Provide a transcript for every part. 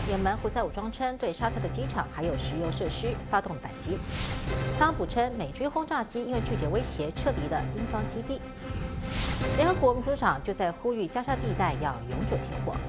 也门胡塞武装称对沙特的机场还有石油设施发动反击。特朗普称美军轰炸机因为拒绝威胁撤离了英方基地。联合国秘书长就在呼吁加沙地带要永久停火。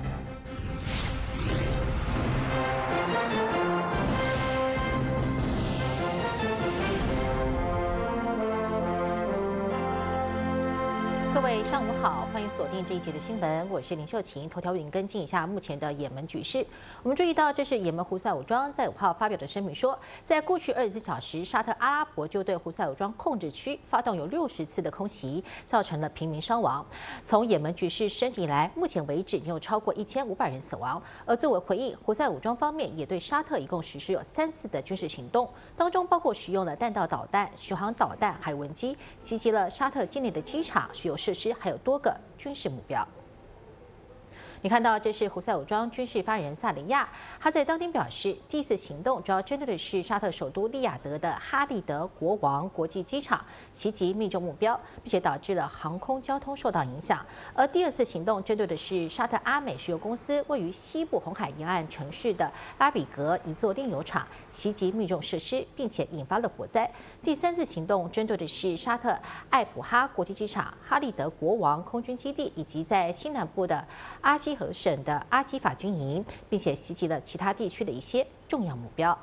各位上午好，欢迎锁定这一节的新闻，我是林秀琴。头条为您跟进一下目前的也门局势。我们注意到，这是也门胡塞武装在5号发表的声明说，在过去24小时，沙特阿拉伯就对胡塞武装控制区发动有60次的空袭，造成了平民伤亡。从也门局势升级以来，目前为止已经有超过1500人死亡。而作为回应，胡塞武装方面也对沙特一共实施有3次的军事行动，当中包括使用了弹道导弹、巡航导弹、海文机，袭击了沙特境内的机场、石油设施，还有多个军事目标。你看到，这是胡塞武装军事发言人萨利亚，他在当天表示，第一次行动主要针对的是沙特首都利雅得的哈利德国王国际机场，袭击命中目标，并且导致了航空交通受到影响。而第二次行动针对的是沙特阿美石油公司位于西部红海沿岸城市的拉比格一座炼油厂，袭击命中设施，并且引发了火灾。第三次行动针对的是沙特艾普哈国际机场、哈利德国王空军基地，以及在西南部的阿西河省的阿基法军营，并且袭击了其他地区的一些重要目标。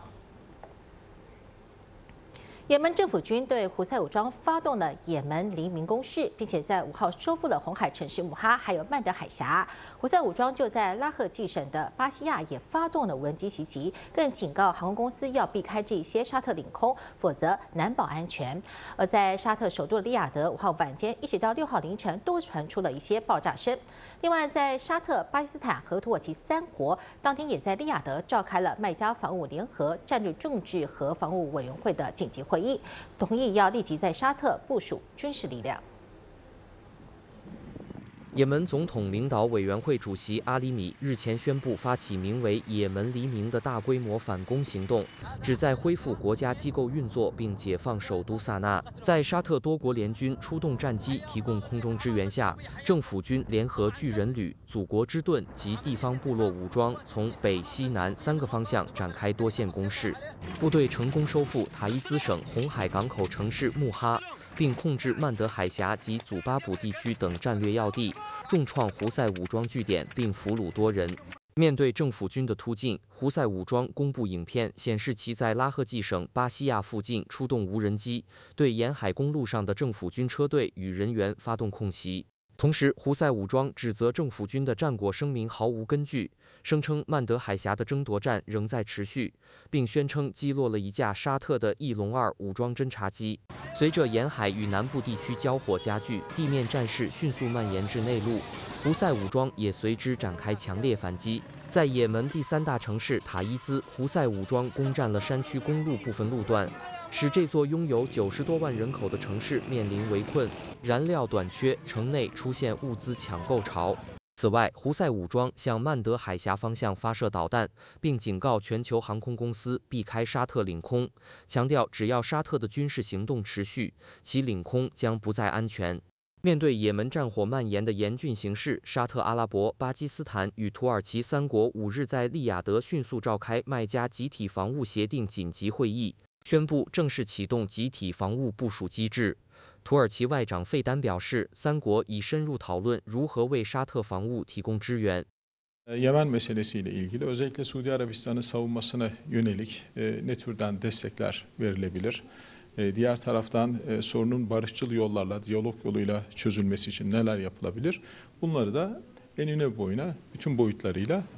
也门政府军对胡塞武装发动了也门黎明攻势，并且在5号收复了红海城市姆哈，还有曼德海峡。胡塞武装就在拉赫季省的巴西亚也发动了无人机袭击，更警告航空公司要避开这些沙特领空，否则难保安全。而在沙特首都利雅得，5号晚间一直到6号凌晨都传出了一些爆炸声。另外，在沙特、巴基斯坦和土耳其3国当天也在利雅得召开了麦加防务联合战略政治和防务委员会的紧急会议，同意要立即在沙特部署军事力量。 也门总统领导委员会主席阿里米日前宣布发起名为“也门黎明”的大规模反攻行动，旨在恢复国家机构运作并解放首都萨那。在沙特多国联军出动战机提供空中支援下，政府军联合巨人旅、祖国之盾及地方部落武装从北、西、南3个方向展开多线攻势，部队成功收复塔伊兹省红海港口城市穆哈，并控制曼德海峡及祖巴卜地区等战略要地，重创胡塞武装据点，并俘虏多人。面对政府军的突进，胡塞武装公布影片显示，其在拉赫季省巴西亚附近出动无人机，对沿海公路上的政府军车队与人员发动空袭。同时，胡塞武装指责政府军的战果声明毫无根据，声称曼德海峡的争夺战仍在持续，并宣称击落了一架沙特的翼龙2武装侦察机。随着沿海与南部地区交火加剧，地面战事迅速蔓延至内陆，胡塞武装也随之展开强烈反击。在也门第3大城市塔伊兹，胡塞武装攻占了山区公路部分路段，使这座拥有90多万人口的城市面临围困，燃料短缺，城内出现物资抢购潮。此外，胡塞武装向曼德海峡方向发射导弹，并警告全球航空公司避开沙特领空，强调只要沙特的军事行动持续，其领空将不再安全。面对也门战火蔓延的严峻形势，沙特阿拉伯、巴基斯坦与土耳其3国5日在利雅得迅速召开麦加集体防务协定紧急会议，宣布正式启动集体防务部署机制。土耳其外长费丹表示，3国已深入讨论如何为沙特防务提供支援。 Yemen meselesiyle ilgili özellikle Suudi Arabistan'ın savunmasına yönelik ne türden destekler verilebilir? Diğer taraftan sorunun barışçıl yollarla, diyalog yoluyla çözülmesi için neler yapılabilir? Bunları da enine boyuna bütün boyutlarıyla